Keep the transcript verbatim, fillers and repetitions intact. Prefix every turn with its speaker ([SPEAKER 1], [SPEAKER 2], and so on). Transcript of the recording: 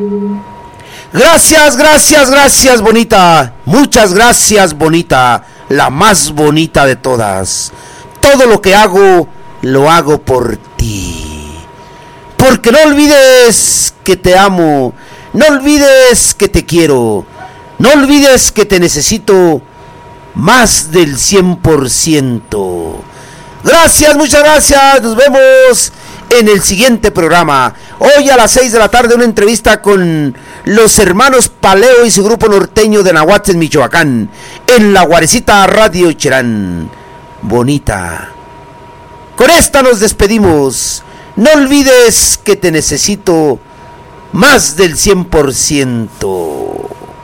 [SPEAKER 1] Gracias, gracias, gracias, bonita. Muchas gracias, bonita. La más bonita de todas. Todo lo que hago, lo hago por ti. Porque no olvides que te amo. No olvides que te quiero. No olvides que te necesito más del cien por ciento. Gracias, muchas gracias. Nos vemos en el siguiente programa. Hoy a las seis de la tarde una entrevista con los hermanos Paleo y su grupo norteño de Nahuatl, Michoacán, en la Guarecita Radio Cherán. Bonita. Con esta nos despedimos. No olvides que te necesito más del cien por ciento.